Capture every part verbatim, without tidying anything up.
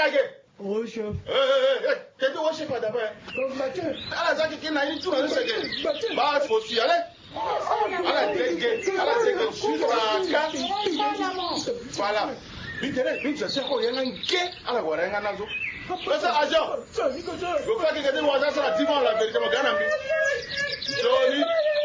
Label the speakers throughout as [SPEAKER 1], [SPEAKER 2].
[SPEAKER 1] Alage.
[SPEAKER 2] Oh, chef.
[SPEAKER 1] Eh, eh, eh, t'es de chef d'abord. Ala zaki qui n'a eu tout le secret. Bah, faut s'y aller. Ala dege, ala dege jusqu'à quand? Voilà. Bitene, bin se seko yenga nge ala gwara yenga nazo. Parce agent. Go fa que des waza ça dis-moi la vérité mon gars ami. Johnny.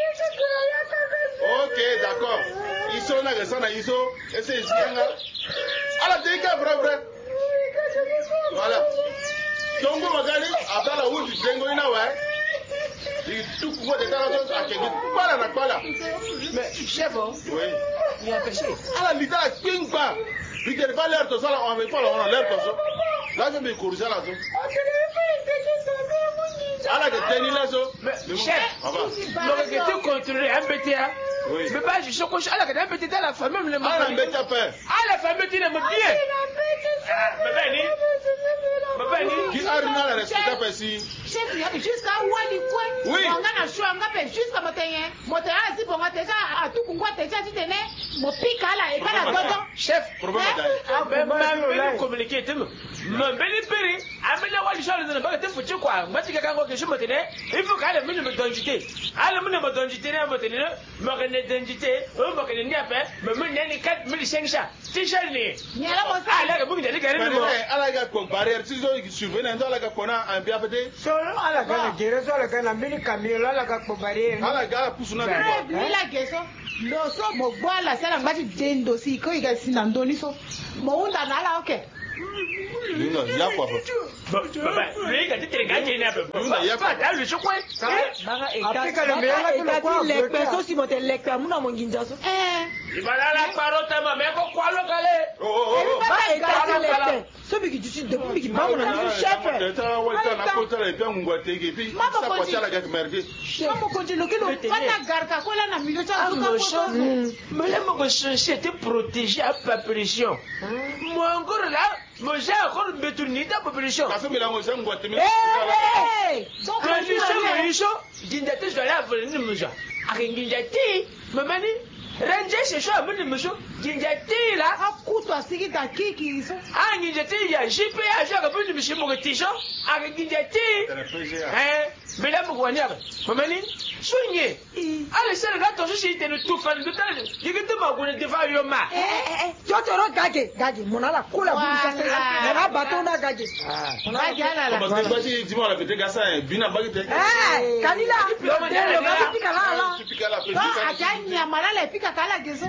[SPEAKER 1] OK, d'accord. Iso na gasa na iso, ese isianga. Ala dege vrai vrai. Voilà. Tongo magari abala wuti dengo ina wa. Tout pour des caractères à quelqu'un. Voilà la voilà.
[SPEAKER 3] Mais chef,
[SPEAKER 1] oui.
[SPEAKER 3] Il y a péché.
[SPEAKER 1] À la lita king ba. Il ne pas l'air de ça, on ne veut pas on a l'air de ça. Là je me corrige là ça. À la tenir là ça.
[SPEAKER 3] Mais chef, donc tu contrôles un B T A.
[SPEAKER 1] Oui.
[SPEAKER 3] Mais pas je choque à la un B T A la famille même le.
[SPEAKER 1] À la B T A père.
[SPEAKER 3] À la famille tu n'aimes bien. Mais Benny. Mais Benny.
[SPEAKER 1] Qui a rien à respecter ici.
[SPEAKER 4] Chef, jusqu'à où est le coin?
[SPEAKER 1] Oui.
[SPEAKER 4] On a un choix, on a jusqu'à matin. Moteur a dit bon, on a déjà à tout qu'on voit déjà tu tenais. Mon pic à la et pas la dedans.
[SPEAKER 3] Chef,
[SPEAKER 1] problème
[SPEAKER 3] ah ben même communiquer tu me. Mais Benny Perry, amène la wali chose ne pas te foutre quoi. Moi tu quelqu'un que je me tenais, il faut qu'elle me me d'identité. Elle me me d'identité na me tenir, me connaît d'identité, on me connaît ni après, me me ni quatre mille cinq cents. Tu sais ni.
[SPEAKER 4] Ni ala mo
[SPEAKER 3] Ah là que vous dites que
[SPEAKER 1] mo. Ala ga ko barrière si zo surveiller ndo ala ga kona en bien peut-être.
[SPEAKER 2] Solo ala ga gere solo ga na mini camion ala ga ko barrière.
[SPEAKER 1] Ala ga pusuna de
[SPEAKER 4] quoi. Ni la geso. Lo so mo gwa la sala ngati dendo si ko iga sinandoni so. Mo unda na ala okay.
[SPEAKER 1] Non, il y a quoi?
[SPEAKER 3] Papa, lui, il a dit que les gars, il y a pas. Il y a pas. Là, le chocolat.
[SPEAKER 2] Après que le meilleur que le quoi, les personnes si montent les camons mon guindaso.
[SPEAKER 3] Eh. Il va là la parole ta maman, mais quoi le calé?
[SPEAKER 1] Oh oh oh.
[SPEAKER 2] Pas écarter les. Celui qui tu depuis qui va mon chef.
[SPEAKER 1] Tu as ouais tu as côté là bien ngwa tege puis ça quoi ça la gars merder.
[SPEAKER 4] Comment continue que le pas la garka ko la na milieu tu as tout ça.
[SPEAKER 3] Mais là moi je suis protégé à population. Moi encore là moi j'ai encore bétonné ta population.
[SPEAKER 1] Parce que là moi j'ai ngwa teme.
[SPEAKER 4] Eh.
[SPEAKER 3] Donc je suis population, dindate je la venir me joindre. Arengindate, mamani Ranger c'est ça, mais monsieur, Ginjati là,
[SPEAKER 4] à coup toi c'est qui t'a qui qui sont.
[SPEAKER 3] Ah Ginjati, il y a J P A, j'ai rappelé monsieur Moretisha, avec Ginjati. Hein, mais là vous voyez, mamani, soignez. Allez c'est là ton souci de nous tout faire de temps. Il que tu m'as connu devant le ma.
[SPEAKER 2] Eh eh eh, tu tu ro gage, gage, mon ala cola bouche ça. Na bateau na gage.
[SPEAKER 4] On a gagné là.
[SPEAKER 1] Parce que pas si dis-moi la petite gassa, bien bagate.
[SPEAKER 2] Eh, Kanila, le le va piquer là là.
[SPEAKER 1] Tu piques la petite.
[SPEAKER 4] Ah, gagné malala et puis à la gueule.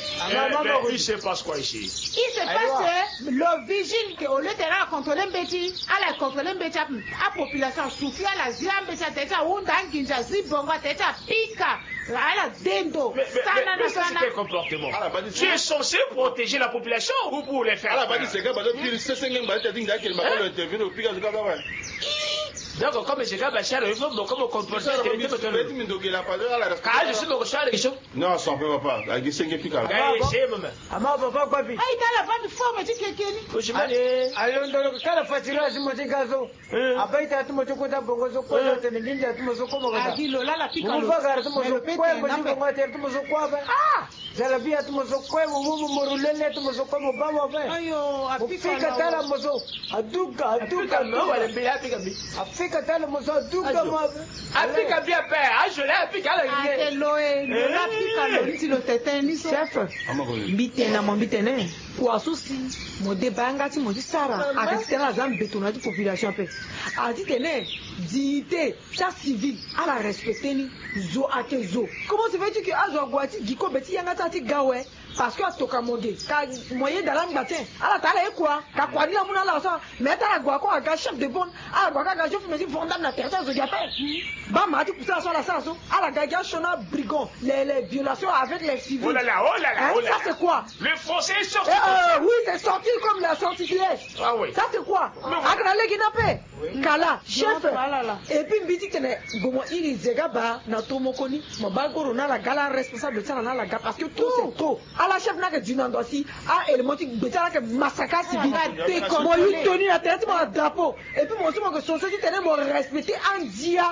[SPEAKER 3] Il se passe quoi ici?
[SPEAKER 4] Il se passe le vigile que au lieu de contrôler un petit, à la contrôler un petit, à population souffle à la zia un petit, t'es à un danginja zibonga, t'es à pika, à la dendo.
[SPEAKER 3] Mais ça c'est quel comportement? Tu es censé protéger la population ou pour les faire?
[SPEAKER 1] À la base c'est que bah tu sais c'est que bah tu dis qu'il m'a pas intervenir au pika de gaba.
[SPEAKER 3] Donc comme je gaba cher, il faut comme comporter que tu peux te
[SPEAKER 1] donc il a pas de la.
[SPEAKER 3] Quand je suis au cher,
[SPEAKER 1] non, ça peut pas. Avec cinq pika.
[SPEAKER 2] Ama papa kwa bi.
[SPEAKER 4] Ai tala pas de forme tu kekeni.
[SPEAKER 3] Ushimani.
[SPEAKER 2] Ayo ndo kala fatira simo tigazo. Abaita tumo chokota bongo zo kwa zote ninja tumo zo komo kada.
[SPEAKER 4] Agilo la la pika.
[SPEAKER 2] Tumo vagar tumo zo kwa mo chiko ngate tumo zo kwa ba. Ah! Zala bia tumo zo kwa mo mo morulele tumo zo kwa mo ba mo ba.
[SPEAKER 4] Ayo,
[SPEAKER 2] apika Afika tala mo zo. Aduka aduka
[SPEAKER 3] mo wale bia apika bi.
[SPEAKER 2] Afika tala mo zo aduka mo.
[SPEAKER 3] Apika bia pe, ajole apika la
[SPEAKER 4] ngi. Akeloe, la pika lo ntilo tete ni so.
[SPEAKER 2] Chef. Mbitena mo mbitene. Kwa susi mo debanga ti mo di sara. Akitena zam betona di population pe. Adi tene dignité, chaque civil à la respecter ni zo ate zo. Comment se fait-il que azo guati giko beti yanga tati gawe parce que atoka monde ka moyen dalam batin ala tala e quoi ka kwani la muna la sa meta la gwa ko aga chef de bonne ala gwa ka chef me di fondam na territoire zo diape ba ma ti poussa sur la sa so ala gaga chona brigand les les violations avec les civils.
[SPEAKER 3] Oh là là, oh là là, oh là.
[SPEAKER 2] Ça c'est quoi?
[SPEAKER 3] Le français est sorti.
[SPEAKER 2] Euh, oui, c'est sorti comme la sortie d'hier.
[SPEAKER 3] Ah oui.
[SPEAKER 2] Ça c'est quoi? Agrale kinape. Kala chef. Et puis mbiti tene gomo iri zegaba na tomokoni mabagoro na la gala responsable de ça na la gala parce que tout c'est trop. À la chef na que dinandosi a élément qui betala que massacre civil mo lui tenir la tête mon drapeau et puis moi aussi moi que société tene mo respecter en dia mo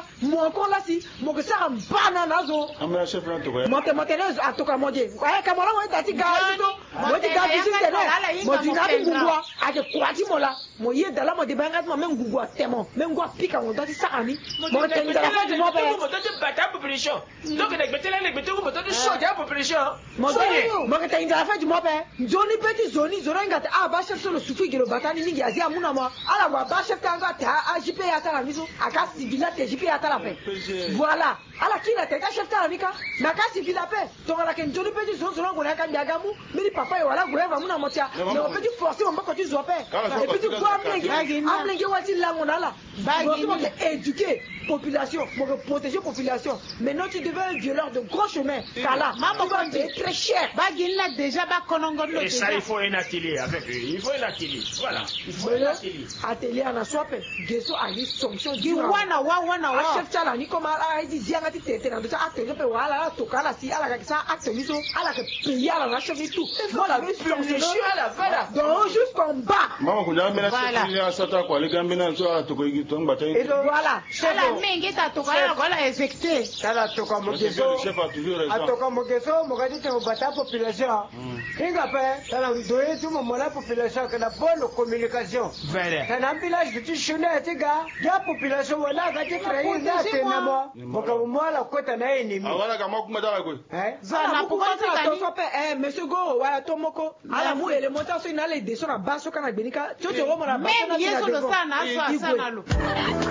[SPEAKER 2] encore là si mon que ça mbana nazo
[SPEAKER 1] amna chef na to ko
[SPEAKER 2] monte monte nazo atoka moje kwa kamala mo tati ga to mo ti ga bisi tene mo ti na ngungwa ake kwati mola mo ye dala mo de banga mo men ngungwa temo men ngwa pika mo dati sakani mo te ndala fa mo be
[SPEAKER 3] mo dati bata population donc nek betela nek betu mo dati shoja population
[SPEAKER 2] mo do mo ke te ndala fa mo be zoni petit zoni zorenga ta aba chef solo sufi gelo batani ningi azia muna mo ala wa ba chef tanga ta a J P ya ta la miso aka civila te J P ya ta la pe voilà ala kila te ta chef ta la mika na ka civila pe to ala ke zoni petit zoni zona ngona ka biagamu mili papa yo wala goeva muna motia mais on petit forcer on ko ti zo pe et puis quoi amlengi amlengi wati lango nala bagi mo ke éduquer population pour protéger population maintenant tu deviens un violeur de gros chemin kala maman va payer très cher
[SPEAKER 4] bagi là déjà ba konongono
[SPEAKER 3] et ça il faut un atelier avec eux il faut un atelier voilà il faut un atelier
[SPEAKER 2] atelier ana swape geso ali sanction
[SPEAKER 4] di wana wa wana wa
[SPEAKER 2] chef tala ni koma ala di zianga ti tete na ça atelier pe wala to kala si ala ka ça atelier so ala ka payer ala na chef tout
[SPEAKER 3] voilà punition ala voilà
[SPEAKER 2] donc jusqu'en bas
[SPEAKER 1] mama kuja mbena chef sota kwa le gambina so ala to ko igi to ngba tay
[SPEAKER 2] voilà
[SPEAKER 4] ala mingi ta to kala kola effecté
[SPEAKER 5] kala to ka mogeso
[SPEAKER 1] chef a toujours raison
[SPEAKER 5] atoka mogeso mogadi te bata population inga pe tala doye tu mo la population que la bonne communication
[SPEAKER 3] voilà
[SPEAKER 5] tana village de chune tiga ya population wala ga te créer na te na mo moka mo la kota na ennemi
[SPEAKER 1] awala kama kumata ko
[SPEAKER 5] eh
[SPEAKER 2] zana pourquoi ça to sope eh monsieur go wala to moko ala mu élémentaire so ina le descend na baso kana benika chocho wo mona baso na
[SPEAKER 4] même yeso lo sana so sana lo